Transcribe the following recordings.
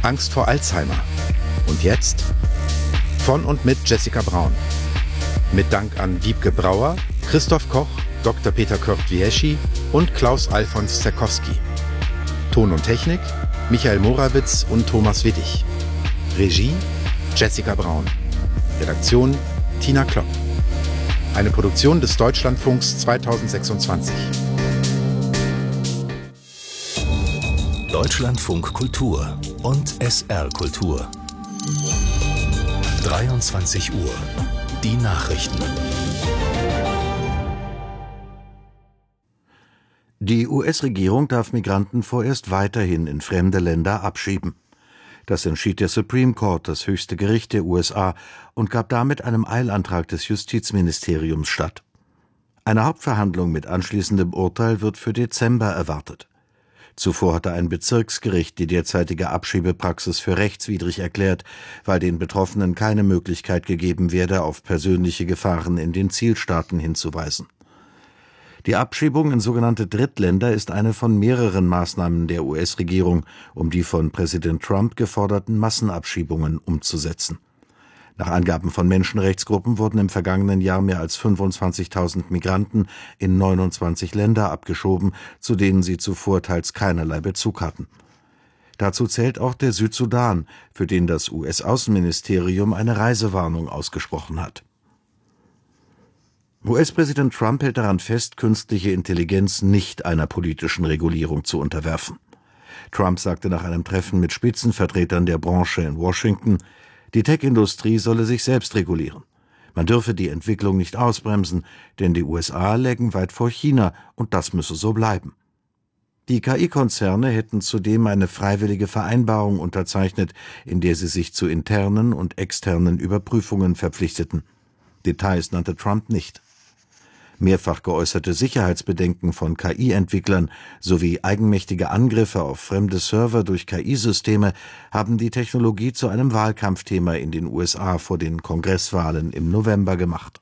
Angst vor Alzheimer. Und jetzt? Von und mit Jessica Braun. Mit Dank an Wiebke Brauer, Christoph Koch, Dr. Peter Kurt-Wieschi und Klaus Alfons Zerkowski. Ton und Technik Michael Morawitz und Thomas Wittig. Regie Jessica Braun. Redaktion Tina Klopp. Eine Produktion des Deutschlandfunks 2026. Deutschlandfunk Kultur und SR Kultur. 23 Uhr. Die Nachrichten. Die US-Regierung darf Migranten vorerst weiterhin in fremde Länder abschieben. Das entschied der Supreme Court, das höchste Gericht der USA, und gab damit einem Eilantrag des Justizministeriums statt. Eine Hauptverhandlung mit anschließendem Urteil wird für Dezember erwartet. Zuvor hatte ein Bezirksgericht die derzeitige Abschiebepraxis für rechtswidrig erklärt, weil den Betroffenen keine Möglichkeit gegeben werde, auf persönliche Gefahren in den Zielstaaten hinzuweisen. Die Abschiebung in sogenannte Drittländer ist eine von mehreren Maßnahmen der US-Regierung, um die von Präsident Trump geforderten Massenabschiebungen umzusetzen. Nach Angaben von Menschenrechtsgruppen wurden im vergangenen Jahr mehr als 25.000 Migranten in 29 Länder abgeschoben, zu denen sie zuvor teils keinerlei Bezug hatten. Dazu zählt auch der Südsudan, für den das US-Außenministerium eine Reisewarnung ausgesprochen hat. US-Präsident Trump hält daran fest, künstliche Intelligenz nicht einer politischen Regulierung zu unterwerfen. Trump sagte nach einem Treffen mit Spitzenvertretern der Branche in Washington, die Tech-Industrie solle sich selbst regulieren. Man dürfe die Entwicklung nicht ausbremsen, denn die USA lägen weit vor China und das müsse so bleiben. Die KI-Konzerne hätten zudem eine freiwillige Vereinbarung unterzeichnet, in der sie sich zu internen und externen Überprüfungen verpflichteten. Details nannte Trump nicht. Mehrfach geäußerte Sicherheitsbedenken von KI-Entwicklern sowie eigenmächtige Angriffe auf fremde Server durch KI-Systeme haben die Technologie zu einem Wahlkampfthema in den USA vor den Kongresswahlen im November gemacht.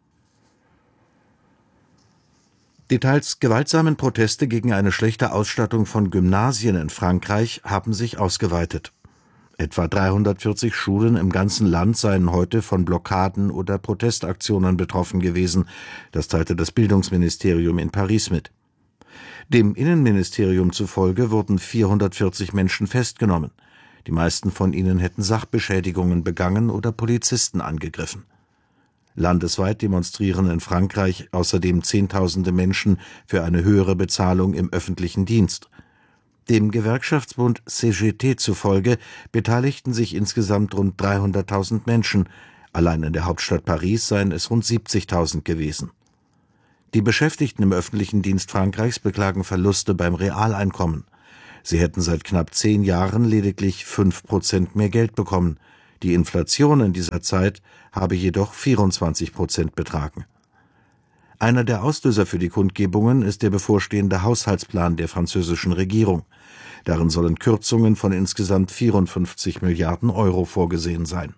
Die teils gewaltsamen Proteste gegen eine schlechte Ausstattung von Gymnasien in Frankreich haben sich ausgeweitet. Etwa 340 Schulen im ganzen Land seien heute von Blockaden oder Protestaktionen betroffen gewesen, das teilte das Bildungsministerium in Paris mit. Dem Innenministerium zufolge wurden 440 Menschen festgenommen. Die meisten von ihnen hätten Sachbeschädigungen begangen oder Polizisten angegriffen. Landesweit demonstrieren in Frankreich außerdem Zehntausende Menschen für eine höhere Bezahlung im öffentlichen Dienst. Dem Gewerkschaftsbund CGT zufolge beteiligten sich insgesamt rund 300.000 Menschen. Allein in der Hauptstadt Paris seien es rund 70.000 gewesen. Die Beschäftigten im öffentlichen Dienst Frankreichs beklagen Verluste beim Realeinkommen. Sie hätten seit knapp 10 Jahren lediglich 5% mehr Geld bekommen. Die Inflation in dieser Zeit habe jedoch 24% betragen. Einer der Auslöser für die Kundgebungen ist der bevorstehende Haushaltsplan der französischen Regierung. Darin sollen Kürzungen von insgesamt 54 Milliarden Euro vorgesehen sein.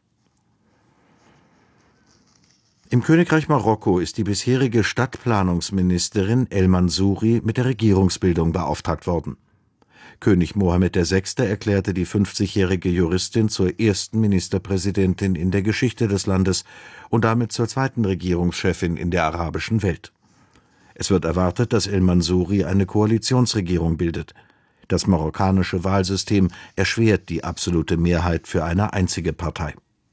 Im Königreich Marokko ist die bisherige Stadtplanungsministerin El Mansouri mit der Regierungsbildung beauftragt worden. König Mohammed VI. Erklärte die 50-jährige Juristin zur ersten Ministerpräsidentin in der Geschichte des Landes und damit zur zweiten Regierungschefin in der arabischen Welt. Es wird erwartet, dass El Mansouri eine Koalitionsregierung bildet. Das marokkanische Wahlsystem erschwert die absolute Mehrheit für eine einzige Partei.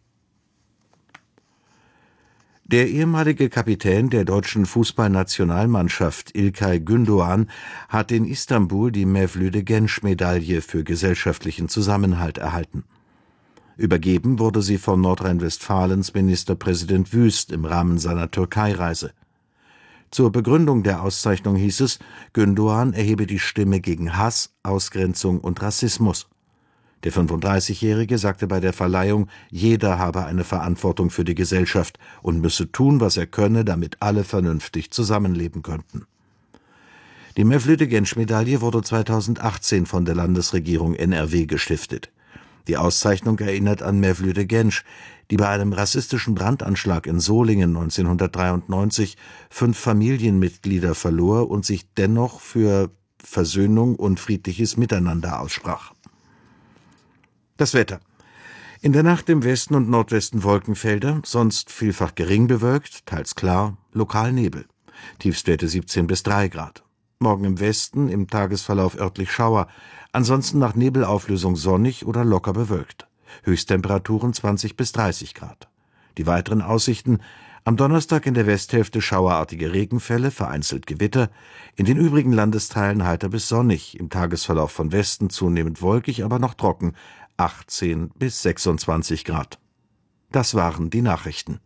Der ehemalige Kapitän der deutschen Fußballnationalmannschaft İlkay Gündoğan hat in Istanbul die Mevlüt-Genç-Medaille für gesellschaftlichen Zusammenhalt erhalten. Übergeben wurde sie von Nordrhein-Westfalens Ministerpräsident Wüst im Rahmen seiner Türkei-Reise. Zur Begründung der Auszeichnung hieß es, Gündoğan erhebe die Stimme gegen Hass, Ausgrenzung und Rassismus. Der 35-Jährige sagte bei der Verleihung, jeder habe eine Verantwortung für die Gesellschaft und müsse tun, was er könne, damit alle vernünftig zusammenleben könnten. Die Mevlüt-Genç-Medaille wurde 2018 von der Landesregierung NRW gestiftet. Die Auszeichnung erinnert an Mevlüt Genç, die bei einem rassistischen Brandanschlag in Solingen 1993 5 Familienmitglieder verlor und sich dennoch für Versöhnung und friedliches Miteinander aussprach. Das Wetter. In der Nacht im Westen und Nordwesten Wolkenfelder, sonst vielfach gering bewölkt, teils klar, lokal Nebel. Tiefstwerte 17 bis 3 Grad. Morgen im Westen, im Tagesverlauf örtlich Schauer, ansonsten nach Nebelauflösung sonnig oder locker bewölkt. Höchsttemperaturen 20 bis 30 Grad. Die weiteren Aussichten: am Donnerstag in der Westhälfte schauerartige Regenfälle, vereinzelt Gewitter, in den übrigen Landesteilen heiter bis sonnig, im Tagesverlauf von Westen zunehmend wolkig, aber noch trocken, 18 bis 26 Grad. Das waren die Nachrichten.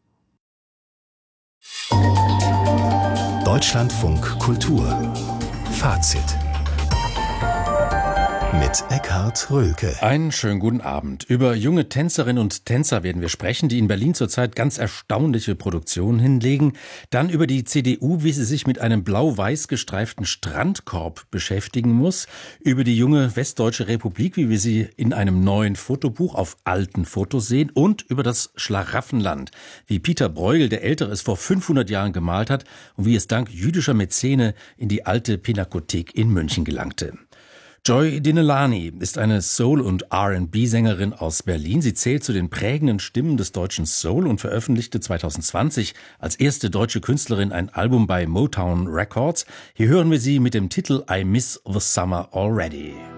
Deutschlandfunk Kultur Fazit mit Eckhard Röhlke. Einen schönen guten Abend. Über junge Tänzerinnen und Tänzer werden wir sprechen, die in Berlin zurzeit ganz erstaunliche Produktionen hinlegen. Dann über die CDU, wie sie sich mit einem blau-weiß gestreiften Strandkorb beschäftigen muss. Über die junge Westdeutsche Republik, wie wir sie in einem neuen Fotobuch auf alten Fotos sehen. Und über das Schlaraffenland, wie Pieter Bruegel, der Ältere, es vor 500 Jahren gemalt hat und wie es dank jüdischer Mäzene in die alte Pinakothek in München gelangte. Joy Dinelani ist eine Soul- und R&B-Sängerin aus Berlin. Sie zählt zu den prägenden Stimmen des deutschen Soul und veröffentlichte 2020 als erste deutsche Künstlerin ein Album bei Motown Records. Hier hören wir sie mit dem Titel I Miss the Summer Already.